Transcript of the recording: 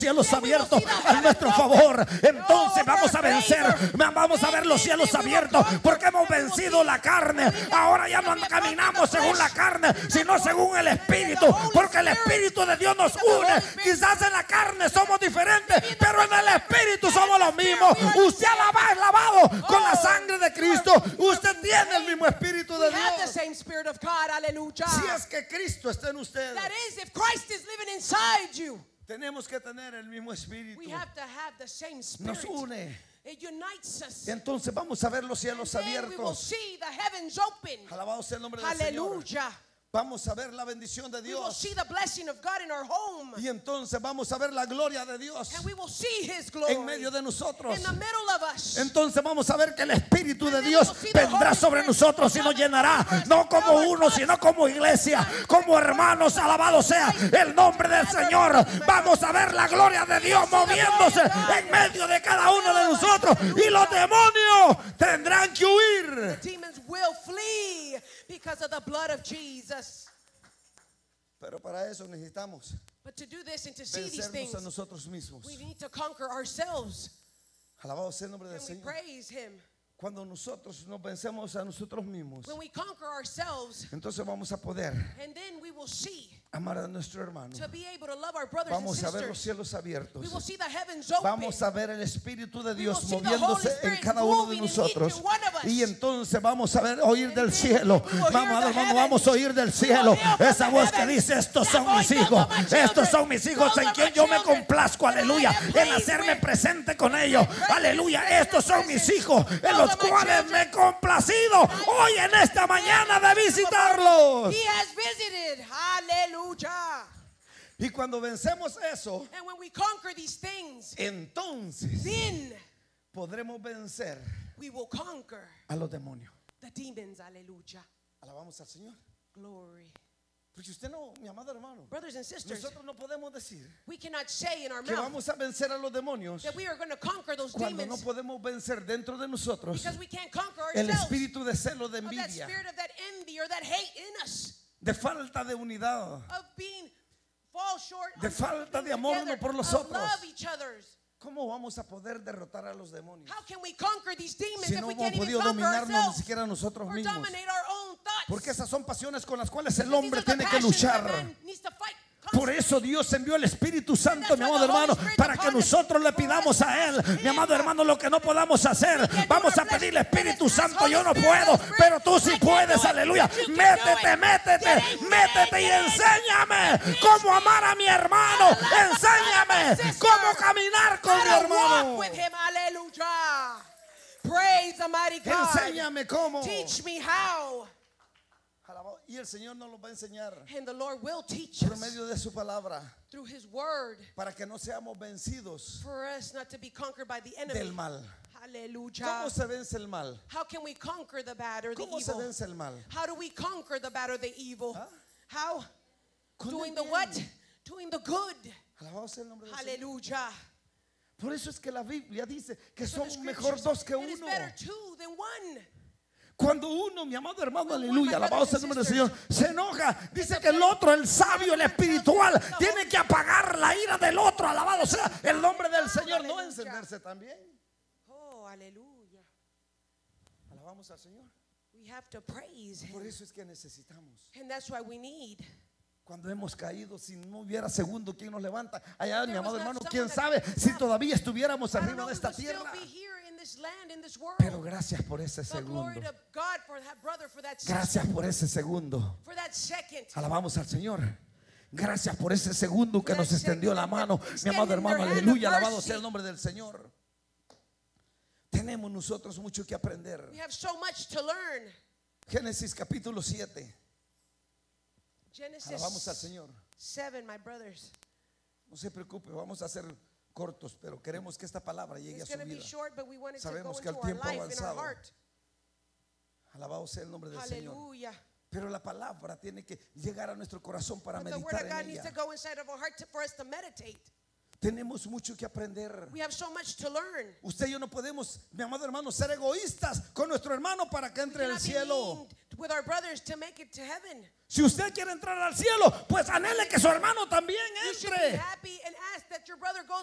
cielos abiertos a nuestro favor, entonces vamos a vencer, vamos a ver los cielos abiertos, porque hemos vencido la carne. Ahora ya no caminamos según la carne, sino según el Espíritu, porque el Espíritu de Dios nos une. Quizás en la carne somos diferentes, pero en el Espíritu somos los mismos. Usted es lavado con la sangre de Cristo. Usted tiene el mismo Espíritu de Dios. Si es que Cristo está en usted, tenemos que tener el mismo espíritu. Nos une. Entonces vamos a ver los cielos abiertos. Alabado sea el nombre del Señor. Vamos a ver la bendición de Dios. Y entonces vamos a ver la gloria de Dios en medio de nosotros. Entonces vamos a ver que el Espíritu de Dios vendrá sobre nosotros y nos llenará, no como uno, sino como iglesia, como hermanos. Alabado sea el nombre del Señor. Vamos a ver la gloria de Dios moviéndose en medio de cada uno de nosotros, y los demonios tendrán que huir. Because of the blood of Jesus. Pero para eso necesitamos But to do this and to see these vencernos things, a nosotros mismos. we need to conquer ourselves. Alabado sea el nombre del And we Señor. praise Him. Cuando nosotros nos vencemos a nosotros mismos, When we conquer ourselves, entonces vamos a poder and then we will see amar a nuestro hermano. to be able to love our brothers and Vamos a ver los sisters. cielos abiertos. We will see the heavens open. Vamos a ver el Espíritu de Dios will see the moviéndose Holy Spirit en cada uno de moving in nosotros. each one of us. Y entonces vamos a ver, oír And del then cielo. we will hear Vamos, the hermano, heavens. vamos a oír del We cielo. will hear from Esa the voz que heavens. dice: estos That son voice, mis those hijos. are my children. Estos son mis hijos Those en are quien my yo me children. complazco. Aleluya. That I am En pleased hacerme with. presente con ellos. Aleluya. Estos son mis hijos en los cuales me he complacido hoy en esta mañana de visitarlos. He has visited. Hallelujah. Y cuando vencemos eso, And when we conquer these things, entonces then podremos vencer we will conquer a los demonios. the demons. Hallelujah. Alabamos al Señor. Glory. Porque usted no, mi amado hermano, Brothers and sisters, nosotros no podemos decir we cannot say in our que mouth vamos a vencer a los demonios that we are going to conquer those cuando no demons, podemos vencer dentro de nosotros because we can't conquer el ourselves espíritu de celo, de of that envidia, spirit of that envy or that hate in us, de falta de unidad, of being fall short de of falta being de amor together, uno por los of otros. love each other's. ¿Cómo vamos a poder derrotar a los demonios How can we conquer these demons si if no we hemos can't even podido conquer dominarnos ni ourselves siquiera nosotros or mismos? dominate our own thoughts? Porque esas son pasiones con las cuales el These hombre are the tiene que passions that luchar. man needs to fight Por constantly. eso Dios envió el Espíritu Santo, mi amado hermano, para que nosotros le pidamos a Él, mi amado hermano, lo que no podamos hacer. Vamos a pedirle: Espíritu Santo, yo no puedo, pero tú sí puedes, aleluya. Métete, métete, métete y enséñame cómo amar a mi hermano. Enséñame cómo caminar con mi How to walk hermano. with him. Hallelujah. Praise the mighty God. Enséñame cómo. Teach me how. Y el Señor nos lo va a enseñar And the Lord will teach por us medio de su palabra, through His word para que no seamos vencidos for us not to be conquered by the del enemy. mal. Hallelujah. ¿Cómo se vence el mal? How can we conquer the bad or the ¿Cómo se evil? vence el mal? How do we conquer the bad or the evil? ¿Ah? How? Con Doing el the bien. what? Doing the good. Alabado sea el nombre del Señor. Hallelujah. Por eso es que la Biblia dice que So the son mejor scriptures, dos que it is uno. better two than one. Cuando uno, mi amado hermano, When aleluya, my alabado sea el brothers and nombre del Señor, sisters, se enoja, dice que el otro, el sabio, el espiritual, tiene que apagar la ira del otro. Alabado sea el nombre del Señor, no encenderse también. Oh, hallelujah. Alabamos al Señor. We have to praise Por Him. eso es que necesitamos. And that's why we need. Cuando hemos caído, si no hubiera segundo, ¿quién nos levanta? Allá, mi There amado was not hermano, someone quién that sabe picked us si up. todavía estuviéramos I don't arriba know de if esta we'll still tierra. be here in this land, in this world. Pero gracias por ese But glory segundo. to God for that brother, for that Gracias sister, por ese segundo. for that second. Alabamos al Señor. Gracias por ese segundo que nos extendió la mano, mi Extending amado hermano. their hand of Aleluya, alabado mercy. sea el nombre del Señor. Tenemos nosotros mucho que aprender. We have so much to learn. Génesis capítulo 7. Alabamos al Genesis Señor. 7, my brothers. No se preocupe, vamos a ser cortos, pero queremos que esta palabra llegue a It's su going to be vida. short, but we want it to go Sabemos que into el our tiempo ha life, in our avanzado. heart. Alabado sea el nombre del Señor. Hallelujah. Pero la palabra tiene que llegar a nuestro corazón para But the word meditar of God en needs to ella. go inside of our heart for us to meditate. Tenemos mucho que aprender. We have so much to learn. Usted y yo no podemos, mi amado hermano, ser egoístas con nuestro hermano para que entre al Cannot be cielo. mean with our brothers to make it to heaven. Si usted quiere entrar al cielo, pues anhele que su hermano también You should be entre. happy and ask that your brother goes